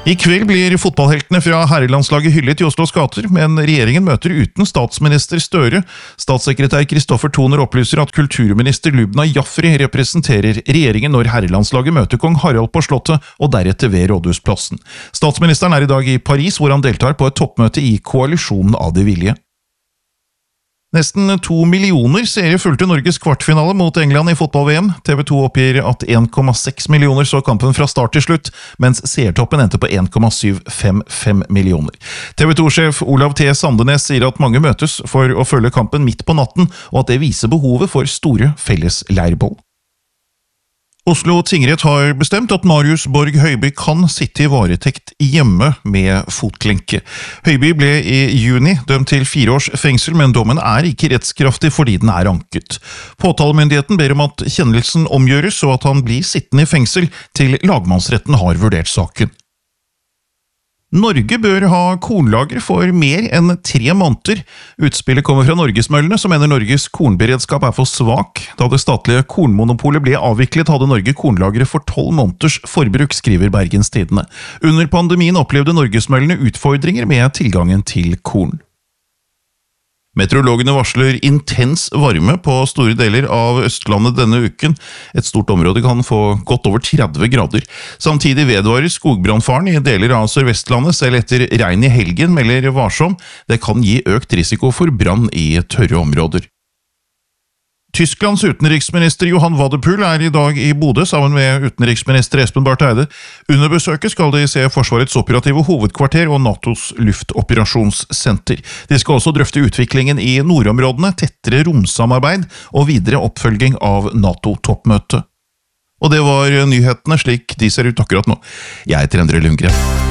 I kveld blir fotballheltene fra herrelandslaget hyllet i Oslos gater, men regjeringen møter uten statsminister Støre. Statssekretær Kristoffer Toner opplyser at kulturminister Lubna Jaffri representerer regjeringen når herrelandslaget møter kong Harald på slottet og deretter ved rådhusplassen. Statsministeren er i dag i Paris, hvor han deltar på et toppmøte i koalisjonen av de villige. Nesten 2 millioner seere fulgte Norges kvartfinale mot England i fotball-VM. TV 2 oppgir at 1,6 millioner så kampen fra start til slutt, mens seertoppen endte på 1,755 millioner. TV 2-sjef Olav T. Sandenes sier at mange møtes for å følge kampen midt på natten, og at det viser behovet for store felles leirbål. Oslo tingrett har bestemt at Marius Borg Høiby kan sitte i varetekt hjemme med fotlenke. Høiby ble i juni dømt til 4 års fengsel, men dommen er ikke rettskraftig fordi den er anket. Påtalemyndigheten ber om at kjennelsen omgjøres så at han blir sittende i fengsel til lagmannsretten har vurdert saken. Norge bør ha kornlager for mer enn 3 måneder. Utspillet kommer fra Norgesmøllene, som mener Norges kornberedskap er for svak. Da det statlige kornmonopolet ble avviklet, hadde Norge kornlagre for 12 måneders forbruk, skriver Bergens Tidende. Under pandemien opplevde Norgesmøllene utfordringer med tilgangen til korn. Meteorologene varsler intens varme på store deler av Østlandet denne uken. Et stort område kan få godt over 30 grader. Samtidig vedvarer skogbrannfaren i deler av Sør-Vestlandet, selv etter regn i helgen, melder Varsom. Det kan gi økt risiko for brann i tørre områder. Tysklands utenriksminister Johan Wadepool er i dag i Bodø sammen med utenriksminister Espen Barth Eide. Under besøket skal de se Forsvarets operative hovedkvarter og NATOs luftoperasjonssenter. De skal også drøfte utviklingen i nordområdene, tettere romsamarbeid og videre oppfølging av NATO-toppmøtet. Og det var nyhetene slik de ser ut akkurat nå. Jeg heter Endre Lundgren.